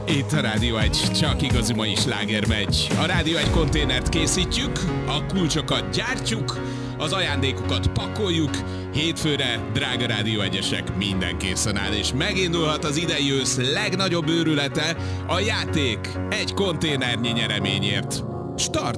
Itt a Rádió 1, csak igazi mai sláger megy. A Rádió 1 konténert készítjük, a kulcsokat gyártjuk, az ajándékokat pakoljuk, hétfőre, drága Rádió 1-esek, minden készen áll, és megindulhat az idei ősz legnagyobb őrülete, a játék egy konténernyi nyereményért. Start!